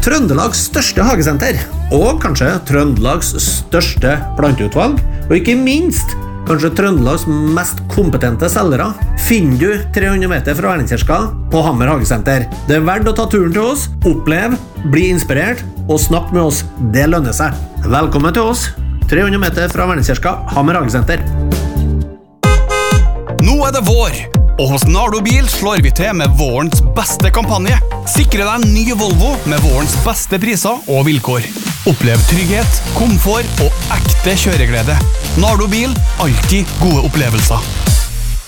Trøndelags største hagesenter, og kanskje Trøndelags største planteutvalg, og ikke minst kanskje Trøndelags mest kompetente selgere, finner du 300 meter fra Verdenskirka på Hammer hagesenter. Det verdt å ta turen til oss, opplev, bli inspirert og snakk med oss. Det lønner seg. Velkommen til oss, 300 meter fra Verdenskirka, Hammer hagesenter. Nå det vår, og hos Nardo Bil slår vi til med vårens beste kampanje. Sikre deg en ny Volvo med vårens beste priser og vilkår. Opplev trygghet, komfort og ekte kjøreglede. Nardo Bil, alltid gode opplevelser.